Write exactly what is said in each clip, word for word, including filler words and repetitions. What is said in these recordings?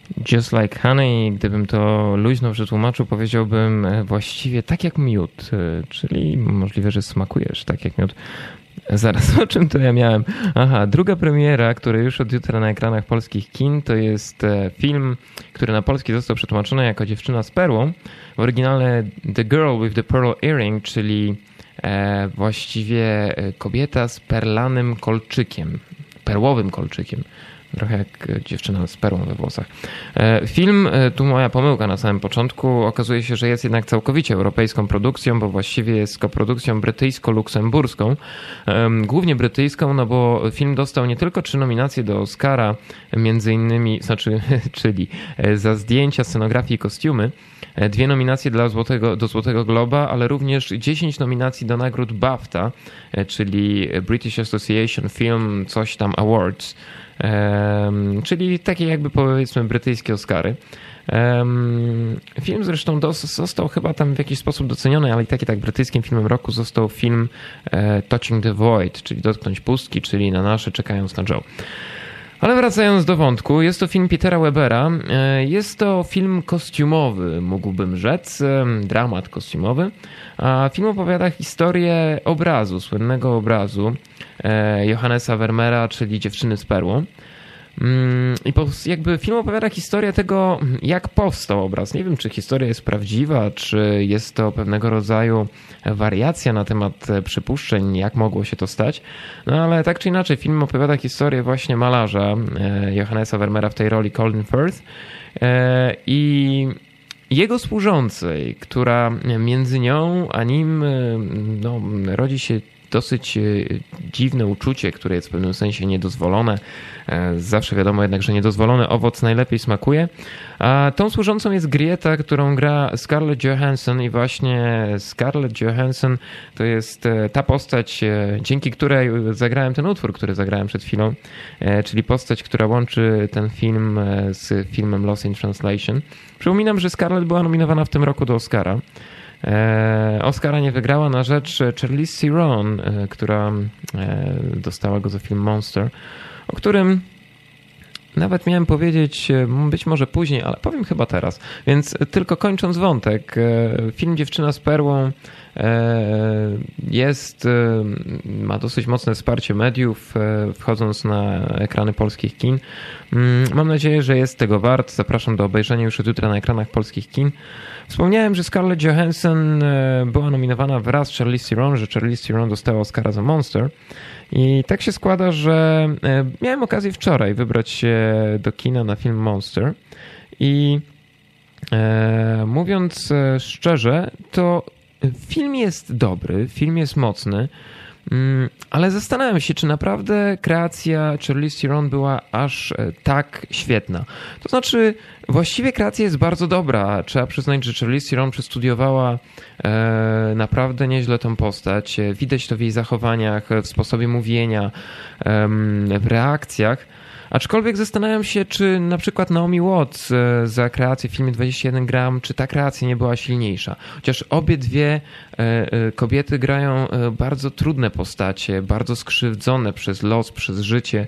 Just Like Honey, gdybym to luźno przetłumaczył, powiedziałbym właściwie tak jak miód, czyli możliwe, że smakujesz tak jak miód. Zaraz, o czym to ja miałem? Aha, druga premiera, która już od jutra na ekranach polskich kin, to jest film, który na polski został przetłumaczony jako Dziewczyna z perłą. W oryginale The Girl with the Pearl Earring, czyli e, właściwie kobieta z perlanym kolczykiem, perłowym kolczykiem. Trochę jak dziewczyna z perłą we włosach. Film, tu moja pomyłka na samym początku, okazuje się, że jest jednak całkowicie europejską produkcją, bo właściwie jest koprodukcją brytyjsko-luksemburską. Głównie brytyjską, no bo film dostał nie tylko trzy nominacje do Oscara, między innymi, znaczy, czyli za zdjęcia, scenografię i kostiumy, dwie nominacje dla Złotego, do Złotego Globa, ale również dziesięć nominacji do nagród BAFTA, czyli British Association Film coś tam Awards, czyli takie jakby powiedzmy brytyjskie Oscary. Film zresztą dos- został chyba tam w jakiś sposób doceniony, ale i tak i tak brytyjskim filmem roku został film Touching the Void, czyli Dotknąć Pustki, czyli Na nasze czekając na Joe. Ale wracając do wątku, jest to film Petera Webera. Jest to film kostiumowy, mógłbym rzec, dramat kostiumowy. A film opowiada historię obrazu, słynnego obrazu Johannesa Vermeera, czyli Dziewczyny z perłą. I jakby film opowiada historię tego, jak powstał obraz. Nie wiem, czy historia jest prawdziwa, czy jest to pewnego rodzaju wariacja na temat przypuszczeń, jak mogło się to stać. No ale tak czy inaczej, film opowiada historię właśnie malarza Johannesa Vermeera w tej roli Colin Firth i jego służącej, która między nią a nim no, rodzi się dosyć dziwne uczucie, które jest w pewnym sensie niedozwolone. Zawsze wiadomo jednak, że niedozwolony owoc najlepiej smakuje. A tą służącą jest Grieta, którą gra Scarlett Johansson i właśnie Scarlett Johansson to jest ta postać, dzięki której zagrałem ten utwór, który zagrałem przed chwilą, czyli postać, która łączy ten film z filmem Lost in Translation. Przypominam, że Scarlett była nominowana w tym roku do Oscara. Oscara nie wygrała na rzecz Charlize Theron, która dostała go za film Monster, o którym nawet miałem powiedzieć być może później, ale powiem chyba teraz. Więc tylko kończąc wątek, film Dziewczyna z perłą jest, ma dosyć mocne wsparcie mediów, wchodząc na ekrany polskich kin. Mam nadzieję, że jest tego wart. Zapraszam do obejrzenia już od jutra na ekranach polskich kin. Wspomniałem, że Scarlett Johansson była nominowana wraz z Charlize Theron, że Charlize Theron dostała Oscara za Monster. I tak się składa, że miałem okazję wczoraj wybrać się do kina na film Monster i e, mówiąc szczerze, to film jest dobry, film jest mocny, ale zastanawiam się, czy naprawdę kreacja Charlize Theron była aż tak świetna. To znaczy, właściwie kreacja jest bardzo dobra. Trzeba przyznać, że Charlize Theron przestudiowała e, naprawdę nieźle tą postać. Widać to w jej zachowaniach, w sposobie mówienia, e, w reakcjach. Aczkolwiek zastanawiam się, czy na przykład Naomi Watts za kreację w filmie dwadzieścia jeden gram, czy ta kreacja nie była silniejsza. Chociaż obie dwie kobiety grają bardzo trudne postacie, bardzo skrzywdzone przez los, przez życie.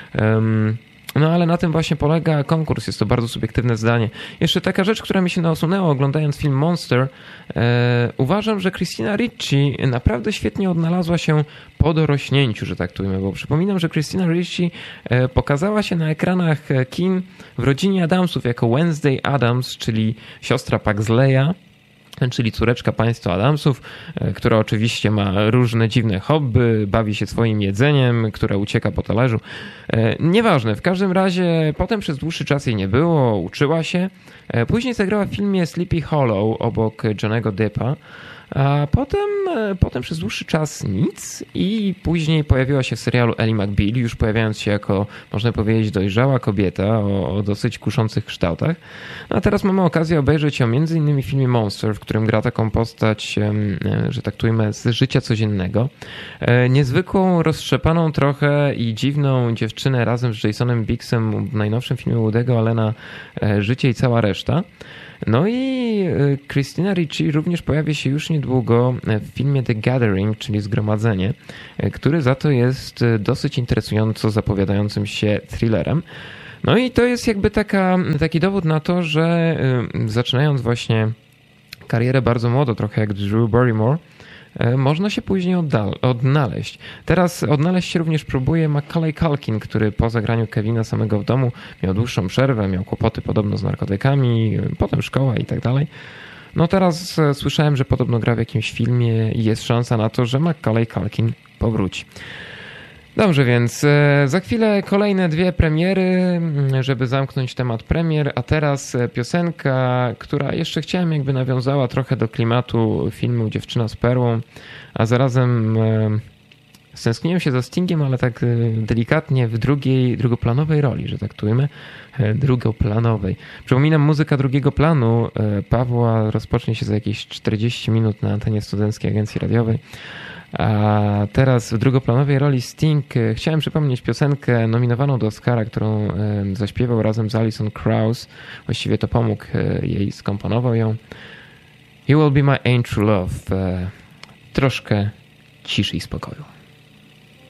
No ale na tym właśnie polega konkurs, jest to bardzo subiektywne zdanie. Jeszcze taka rzecz, która mi się nasunęła oglądając film Monster. E, uważam, że Christina Ricci naprawdę świetnie odnalazła się po dorośnięciu, że tak to ujmę, bo przypominam, że Christina Ricci e, pokazała się na ekranach kin w rodzinie Adamsów jako Wednesday Addams, czyli siostra Paxleya, czyli córeczka państwa Adamsów, która oczywiście ma różne dziwne hobby, bawi się swoim jedzeniem, która ucieka po talerzu. Nieważne, w każdym razie potem przez dłuższy czas jej nie było, uczyła się. Później zagrała w filmie Sleepy Hollow obok Johnny'ego Deppa, a potem, potem przez dłuższy czas nic i później pojawiła się w serialu Ally McBeal, już pojawiając się jako, można powiedzieć, dojrzała kobieta o, o dosyć kuszących kształtach. No a teraz mamy okazję obejrzeć ją między innymi w filmie Monster, w którym gra taką postać, że tak to ujmę, z życia codziennego. Niezwykłą, roztrzepaną trochę i dziwną dziewczynę razem z Jasonem Biggsem w najnowszym filmie Woody'ego Allena Życie i cała reszta. No i Christina Ricci również pojawi się już niedługo w filmie The Gathering, czyli Zgromadzenie, który za to jest dosyć interesująco zapowiadającym się thrillerem. No i to jest jakby taka, taki dowód na to, że zaczynając właśnie karierę bardzo młodo, trochę jak Drew Barrymore, można się później oddal- odnaleźć. Teraz odnaleźć się również próbuje Macaulay Culkin, który po zagraniu Kevina samego w domu miał dłuższą przerwę, miał kłopoty podobno z narkotykami, potem szkoła i tak dalej. No teraz słyszałem, że podobno gra w jakimś filmie i jest szansa na to, że Macaulay Culkin powróci. Dobrze, więc za chwilę kolejne dwie premiery, żeby zamknąć temat premier, a teraz piosenka, która jeszcze chciałem jakby nawiązała trochę do klimatu filmu Dziewczyna z perłą, a zarazem stęskniłem się za Stingiem, ale tak delikatnie w drugiej, drugoplanowej roli, że tak tujmy, drugoplanowej. Przypominam, muzyka drugiego planu Pawła rozpocznie się za jakieś czterdzieści minut na antenie Studenckiej Agencji Radiowej. A teraz w drugoplanowej roli Sting chciałem przypomnieć piosenkę nominowaną do Oscara, którą zaśpiewał razem z Alison Krauss. Właściwie to pomógł jej, skomponował ją. You Will Be My Ain't True Love. Troszkę ciszy i spokoju.